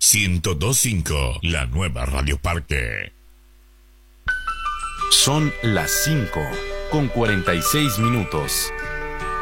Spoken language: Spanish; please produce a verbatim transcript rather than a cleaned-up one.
ciento dos punto cinco, la nueva Radio Parque. Son las cinco con cuarenta y seis minutos.